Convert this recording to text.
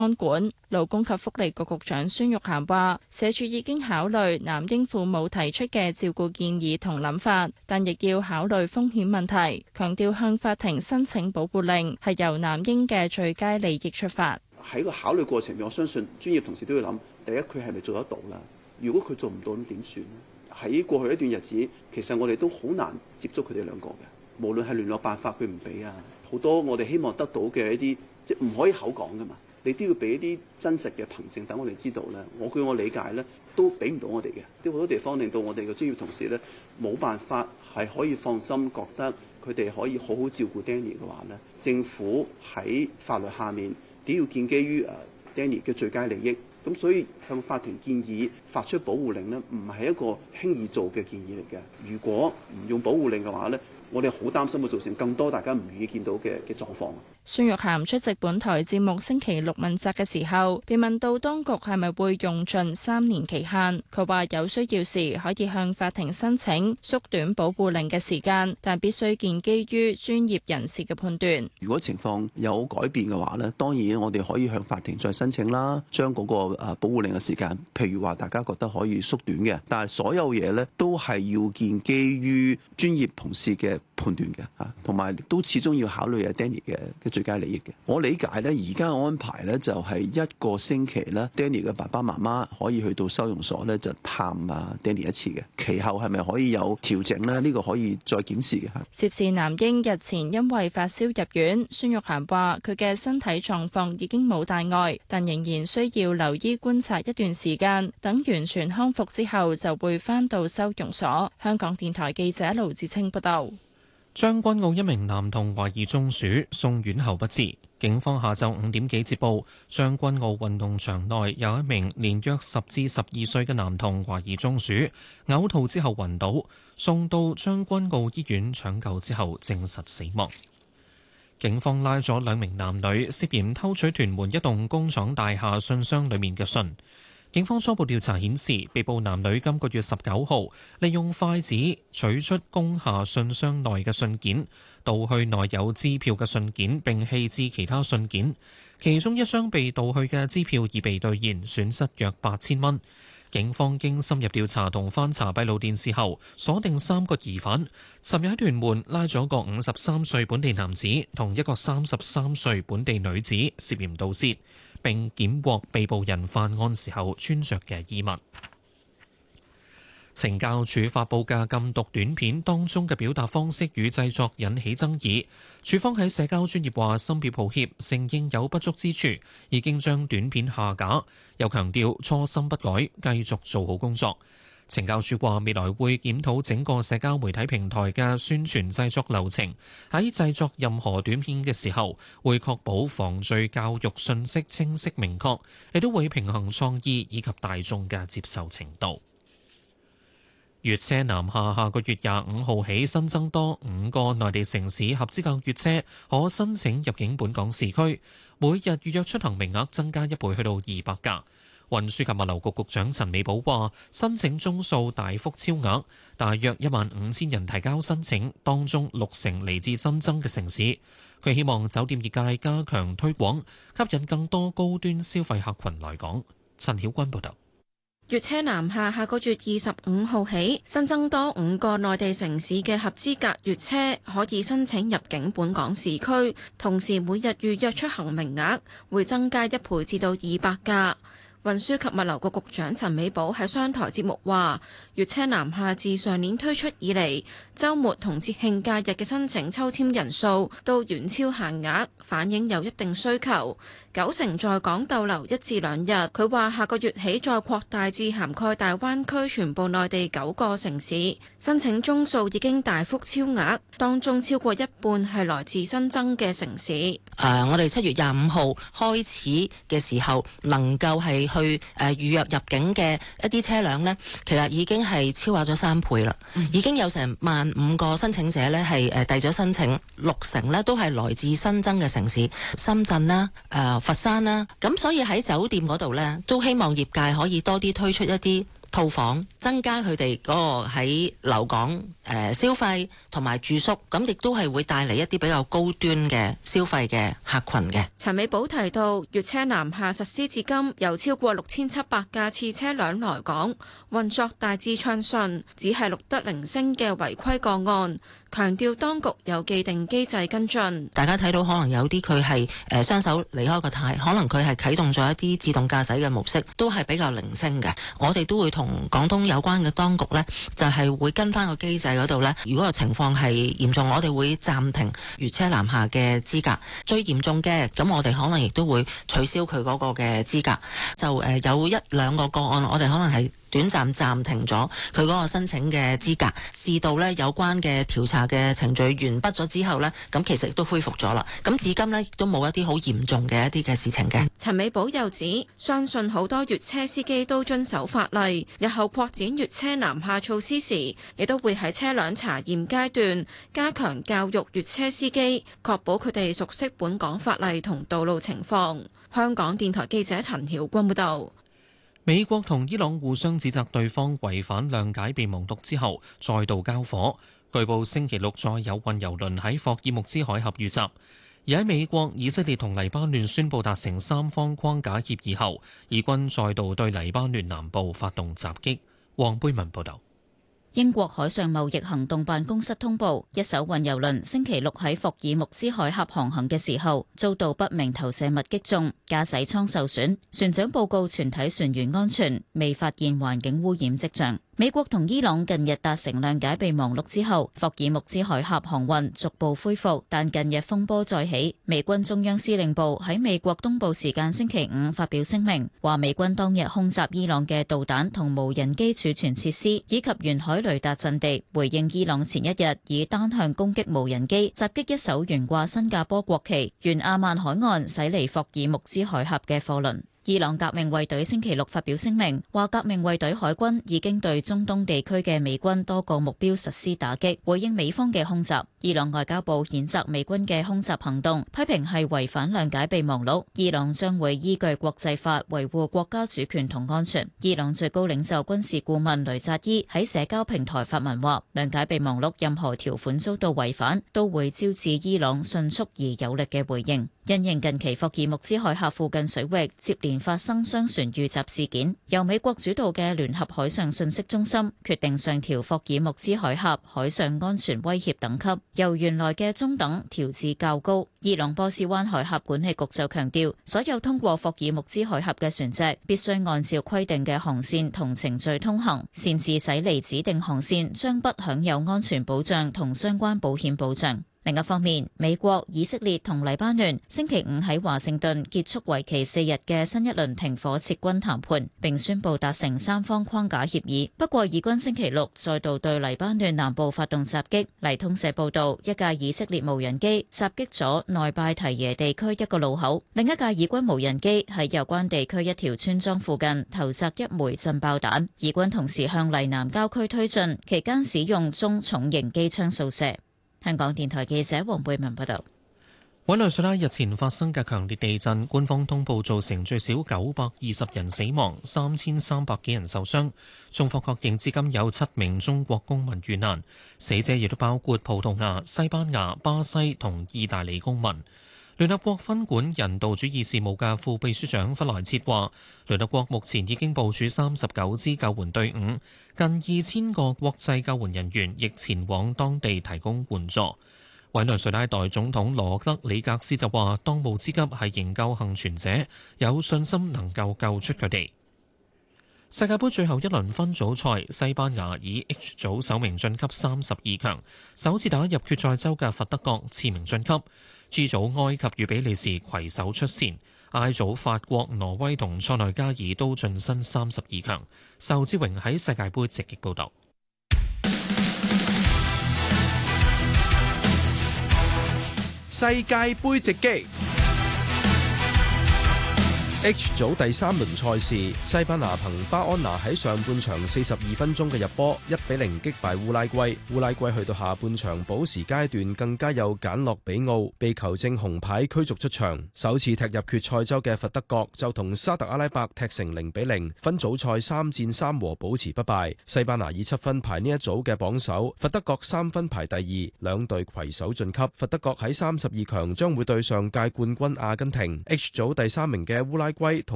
安管。勞工及福利局局長孫玉菡話，社署已經考慮男嬰父母提出嘅照顧建議同諗法，但亦要考慮風險問題，強調向法庭申請保護令係由男嬰嘅最佳利益出發。 喺個考慮過程入邊，我相信專業同事都要諗，第一佢係咪做得到啦？如果佢做唔到，咁點算？喺過去一段日子，其實我哋都好難接觸佢哋兩個嘅，無論係聯絡辦法佢唔俾啊，好多我哋希望得到嘅一啲即唔可以口講噶嘛。你都要俾一啲真實嘅憑證，等我哋知道咧。據我理解咧，都俾唔到我哋嘅，啲好多地方令到我哋嘅專業同事咧冇辦法係可以放心，覺得佢哋可以好好照顧 Danny 嘅話咧，政府喺法律下面都要建基於Danny 嘅最佳利益。咁所以向法庭建議發出保護令咧，唔係一個輕易做嘅建議嚟嘅。如果唔用保護令嘅話咧，我哋好擔心會造成更多大家唔願意見到嘅狀況。 孫玉菡出席本台節目星期六問責嘅時候，被問到當局係咪會用盡3年期限，佢話有需要時可以向法庭申請縮短保護令嘅時間，但必須建基於專業人士嘅判斷。 如果情況有改變嘅話呢，當然我哋可以向法庭再申請啦，將嗰個保護令嘅時間，譬如話大家覺得可以縮短嘅，但係所有嘢呢都係要建基於專業同事嘅判斷嘅嚇，同埋都始終要考慮阿 Danny 嘅最佳利益嘅。我理解咧，而家嘅安排咧就係1個星期咧 ，Danny 嘅爸爸媽媽可以去到收容所咧就探啊 Danny 一次嘅。其後係咪可以有調整咧？呢個可以再檢視嘅嚇。 涉事男嬰日前因為發燒入院，孫玉菡話佢嘅身體狀況已經冇大礙，但仍然需要留醫觀察一段時間，等完全康復之後就會返到收容所。香港電台記者盧志清報道。 將軍澳一名男童懷疑中暑，送院後不治。警方下晝5點幾接報，將軍澳運動場內有一名年約10至12歲嘅男童懷疑中暑，嘔吐之後暈倒，送到將軍澳醫院搶救之後證實死亡。警方拉咗2名男女，涉嫌偷取屯門一棟工廠大廈信箱裡面嘅信。警方初步調查顯示，被捕男女今個月19號利用筷子取出工廈信箱內嘅信件，盜去內有支票嘅信件並棄置其他信件。其中一張被盜去嘅支票已被兌現，損失約8000蚊。警方經深入調查同翻查閉路電視後，鎖定3個疑犯。尋日喺屯門拉咗個53歲本地男子同一個33歲本地女子涉嫌盜竊，並檢獲被捕人犯案時候穿着嘅衣物。懲教署發布嘅禁毒短片當中嘅表達方式與製作引起爭議，署方喺社交專頁話深表抱歉，承認有不足之處，已經將短片下架，又強調初心不改，繼續做好工作。懲教署話未來會檢討整個社交媒體平台嘅宣傳製作流程，喺製作任何短片嘅時候，會確保防罪教育信息清晰明確，亦都會平衡創意以及大眾嘅接受程度。粵車南下個月25號起新增多5個內地城市合資格粵車可申請入境本港市區，每日預約出行名額增加1倍，去到200架。運輸及物流局局長陳美寶話，申請宗數大幅超額，大約15000人提交申請，當中60%嚟自新增嘅城市。佢希望酒店業界加強推廣，吸引更多高端消費客群來港。陳曉君報導。 粵車南下個月25號起新增多5個內地城市嘅合資格粵車可以申請入境本港市區，同時每日預約出行名額會增加1倍至到200架。運輸及物流局局長陳美寶喺商台節目話，粵車南下自上年推出以嚟，週末同節慶假日嘅申請抽籤人數都遠超限額，反映有一定需求。90%在港逗留1至2日。佢話下個月起再擴大至涵蓋大灣區全部內地9個城市，申請宗數已經大幅超額，當中超過一半係來自新增嘅城市。 我哋7月25號開始嘅時候，能夠係去預約入境嘅一啲車輛呢，其實已經係超額咗3倍啦。已經有成15000個申請者呢係遞咗申請，60%呢都係來自新增嘅城市，深圳啦、佛山啦。咁所以喺酒店嗰度呢，都希望業界可以多啲推出一啲套房，增加佢哋嗰個喺留港消費同埋住宿，咁亦都係會帶嚟一啲比較高端嘅消費嘅客群嘅。 陳美寶提到，粵車南下實施至今，有超過6700架次車輛來港，運作大致暢順，只係錄得零星嘅違規個案。強調當局有既定機制跟進。 大家睇到可能有啲佢係雙手離開個軚，可能佢係啟動咗一啲自動駕駛嘅模式，都係比較零星嘅。我哋都會同廣東有關嘅當局呢，就係會跟翻個機制嗰度呢。如果個情況係嚴重，我哋會暫停粵車南下嘅資格。最嚴重嘅，咁我哋可能亦都會取消佢嗰個嘅資格。就有一兩個個案，我哋可能係短暫停咗佢嗰個申請嘅資格，至到呢有關嘅調查嘅程序完畢咗之後呢，咁其實亦都恢復咗啦。咁至今呢，亦都冇一啲好嚴重嘅一啲嘅事情嘅。 陳美寶又指，相信好多粵車司機都遵守法例，日後擴展粵車南下措施時，亦都會喺車輛查驗階段加強教育粵車司機，確保佢哋熟悉本港法例同道路情況。香港電台記者陳曉君報導。 美國同伊朗互相指責對方違反諒解備忘錄之後，再度交火。據報星期六再有運油輪喺霍爾木茲海峽遇襲。而喺美國、以色列同黎巴嫩宣布達成三方框架協議後，以軍再度對黎巴嫩南部發動襲擊。黃貝文報導。 英國海上貿易行動辦公室通報，一艘運油輪星期六喺霍爾木茲海峽航行嘅時候，遭到不明投射物擊中，駕駛艙受損，船長報告全體船員安全，未發現環境污染跡象。美國同伊朗近日達成諒解備忘錄之後，霍爾木茲海峽航運逐步恢復，但近日風波再起。美軍中央司令部喺美國東部時間星期五發表聲明，話美軍當日空襲伊朗嘅導彈同無人機儲存設施，以及沿海雷達陣地，回應伊朗前一日以單向攻擊無人機襲擊一艘懸掛新加坡國旗沿阿曼海岸駛離霍爾木茲海峽嘅貨輪。伊朗革命衛隊星期六發表聲明，話革命衛隊海軍已經對中東地區嘅美軍多個目標實施打擊，回應美方嘅空襲。伊朗外交部譴責美軍嘅空襲行動，批評係違反諒解備忘錄。伊朗將會依據國際法維護國家主權同安全。伊朗最高領袖軍事顧問雷扎伊喺社交平台發文話，諒解備忘錄任何條款遭到違反，都會招致伊朗迅速而有力嘅回應。因應近期霍爾木茲海峽附近水域接連發生商船遇襲事件，由美國主導嘅聯合海上信息中心決定上調霍爾木茲海峽海上安全威脅等級，由原來嘅中等調至較高。伊朗波斯灣海峽管理局就強調，所有通過霍爾木茲海峽嘅船隻必須按照規定嘅航線同程序通行，擅自駛離指定航線將不享有安全保障同相關保險保障。另一方面，美國、以色列同黎巴嫩星期五喺華盛頓結束為期4日嘅新一輪停火撤軍談判，並宣布達成三方框架協議。不過，以軍星期六再度對黎巴嫩南部發動襲擊。黎通社報道，一架以色列無人機襲擊咗內拜提耶地區一個路口，另一架以軍無人機喺有關地區一條村莊附近投擲一枚震爆彈。以軍同時向黎南郊區推進，期間使用中重型機槍掃射。香港電台記者黃貝文報道。 委內瑞拉日前發生嘅強烈地震，官方通報造成最少920人死亡，3300幾人受傷。中方確認至今有7名中國公民遇難，死者亦都包括葡萄牙、西班牙、巴西同意大利公民。聯合國分管人道主義事務嘅副秘書長弗萊切話，聯合國目前已經部署39支救援隊伍，近2000個國際救援人員亦前往當地提供援助。委內瑞拉代總統羅德里格斯就話，當務之急係營救幸存者，有信心能夠救出佢哋。世界盃最後一輪分組賽，西班牙以 H 組首名晉級32強，首次打入決賽周嘅佛得角次名晉級。G 組埃及與比利時攜手出線，I 組法國、挪威同塞內加爾都晉身32強。仇志榮喺世界盃直擊報導。 世界盃直擊。 H 組第3輪賽事，西班牙憑巴安拿喺上半場42分鐘嘅入波1-0擊敗烏拉圭。烏拉圭去到下半場補時階段更加有簡諾比奧被球證紅牌驅逐出場。首次踢入決賽周嘅佛德國就同沙特阿拉伯踢成0-0，分組賽3戰3和保持不敗。西班牙以7分排呢一組嘅榜首，佛德國3分排第2，兩隊攜手晉級。佛德國喺32強將會對上屆冠軍阿根廷。H 組第3名嘅烏拉圭同